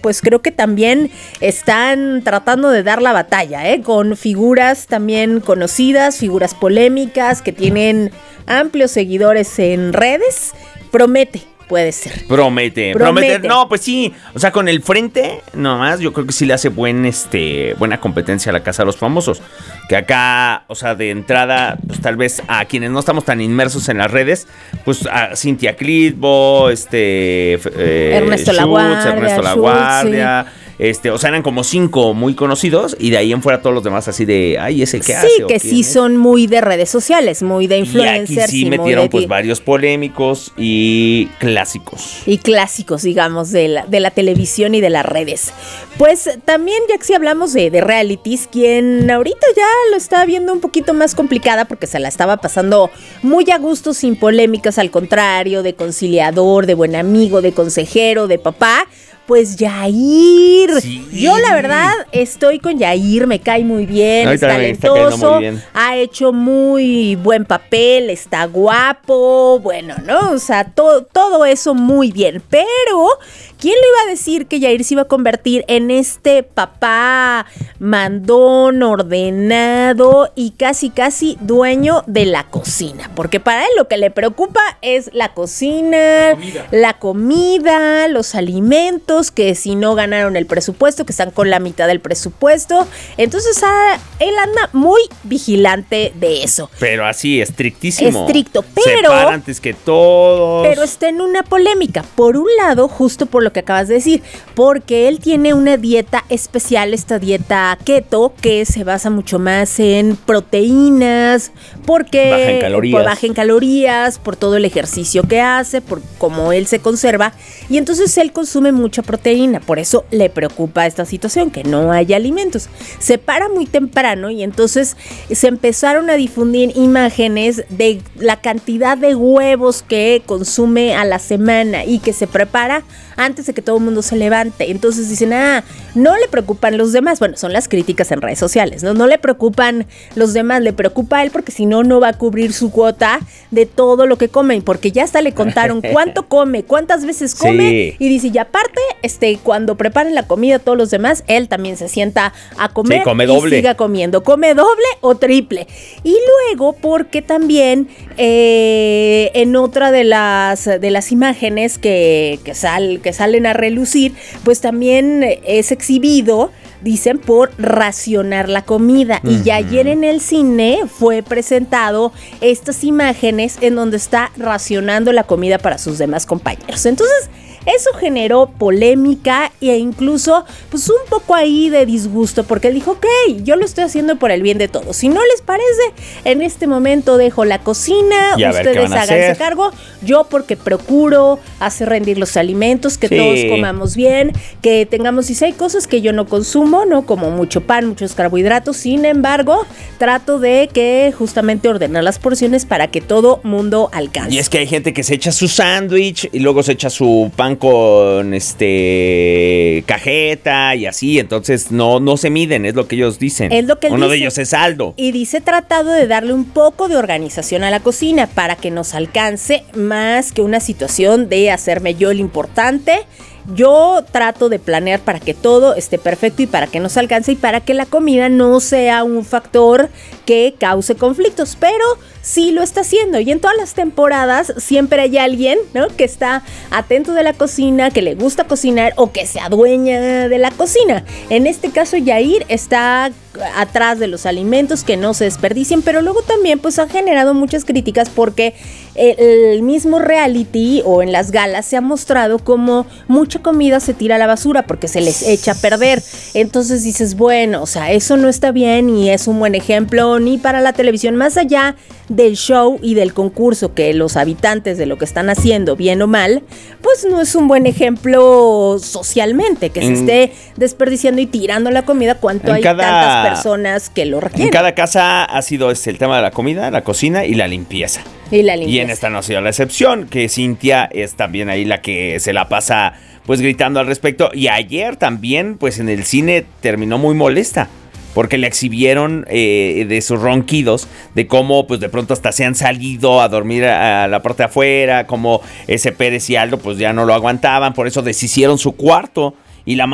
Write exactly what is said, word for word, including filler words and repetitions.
pues creo que también están tratando de dar la batalla, ¿eh? Con figuras también conocidas, figuras polémicas que tienen amplios seguidores en redes. Promete. Puede ser. Promete, promete, promete. No, pues sí. O sea, con el frente, nomás, yo creo que sí le hace buen, este, buena competencia a la Casa de los Famosos. Que acá, o sea, de entrada, pues tal vez a quienes no estamos tan inmersos en las redes, pues a Cintia Clitbo, este, eh, Ernesto Schutz, Laguardia, Ernesto Laguardia. Sí. Este, o sea, eran como cinco muy conocidos y de ahí en fuera todos los demás así de, ay, ¿ese qué hace? Sí, que sí es? Son muy de redes sociales, muy de influencers. Y aquí sí y metieron de pues varios polémicos y clásicos. Y clásicos, digamos, de la, de la televisión y de las redes. Pues también, ya que sí hablamos de, de realities, quien ahorita ya lo está viendo un poquito más complicada porque se la estaba pasando muy a gusto, sin polémicas, al contrario, de conciliador, de buen amigo, de consejero, de papá. Pues Yair, sí. Yo la verdad estoy con Yair, me cae muy bien, es talentoso, muy bien. Ha hecho muy buen papel, está guapo, bueno, ¿no? O sea, to- todo eso muy bien, pero ¿quién le iba a decir que Yair se iba a convertir en este papá mandón, ordenado y casi casi dueño de la cocina? Porque para él lo que le preocupa es la cocina, la comida, la comida los alimentos, que si no ganaron el presupuesto, que están con la mitad del presupuesto. Entonces ah, él anda muy vigilante de eso. Pero así, estrictísimo. Estricto, pero... Se para antes que todos. Pero está en una polémica. Por un lado, justo por lo que acabas de decir, porque él tiene una dieta especial, esta dieta keto, que se basa mucho más en proteínas, porque... Baja en calorías. Por, baja en calorías, por todo el ejercicio que hace, por cómo él se conserva. Y entonces él consume mucha proteína, por eso le preocupa esta situación, que no haya alimentos. Se para muy temprano y entonces se empezaron a difundir imágenes de la cantidad de huevos que consume a la semana y que se prepara antes de que todo el mundo se levante. Entonces dicen, ah, no le preocupan los demás. Bueno, son las críticas en redes sociales, ¿no? No le preocupan los demás, le preocupa a él porque si no, no va a cubrir su cuota de todo lo que come, porque ya hasta le contaron cuánto come, cuántas veces come, sí. Y dice, y aparte, este, cuando preparen la comida todos los demás, él también se sienta a comer, sí, come doble. Y siga comiendo, come doble o triple. Y luego, porque también eh, en otra de las, de las imágenes que, que, sal, que salen a relucir, pues también es exhibido, dicen, por racionar la comida. Uh-huh. Y ya ayer en el cine fue presentado estas imágenes en donde está racionando la comida para sus demás compañeros. Entonces, eso generó polémica e incluso pues un poco ahí de disgusto, porque él dijo, ok, yo lo estoy haciendo por el bien de todos. Si no les parece, en este momento dejo la cocina, ustedes háganse cargo. Yo porque procuro hacer rendir los alimentos, que sí. Todos comamos bien, que tengamos, y si hay cosas que yo no consumo, ¿no? Como mucho pan, muchos carbohidratos, sin embargo, trato de que justamente ordenar las porciones para que todo mundo alcance. Y es que hay gente que se echa su sándwich y luego se echa su pan con este cajeta y así, entonces no, no se miden, es lo que ellos dicen. Es lo que Uno dice, de ellos es Aldo. Y dice tratado de darle un poco de organización a la cocina para que nos alcance más que una situación de hacerme yo el importante. Yo trato de planear para que todo esté perfecto y para que nos alcance y para que la comida no sea un factor que cause conflictos, pero sí lo está haciendo. Y en todas las temporadas siempre hay alguien, ¿no?, que está atento de la cocina, que le gusta cocinar o que se adueña de la cocina. En este caso, Yair está atrás de los alimentos, que no se desperdicien, pero luego también pues han generado muchas críticas porque el mismo reality o en las galas se ha mostrado como mucha comida se tira a la basura porque se les echa a perder. Entonces dices, bueno, o sea, eso no está bien y es un buen ejemplo ni para la televisión, más allá del show y del concurso, que los habitantes de lo que están haciendo, bien o mal, pues no es un buen ejemplo socialmente, que en, se esté desperdiciando y tirando la comida cuando hay cada, tantas personas que lo requieren. En cada casa ha sido este, el tema de la comida, la cocina y la limpieza. Y la limpieza. Y en esta no ha sido la excepción, que Cintia es también ahí la que se la pasa pues gritando al respecto. Y ayer también pues en el cine terminó muy molesta, porque le exhibieron eh, de sus ronquidos, de cómo pues de pronto hasta se han salido a dormir a, a la parte de afuera, como ese Pérez y Aldo pues ya no lo aguantaban, por eso deshicieron su cuarto y la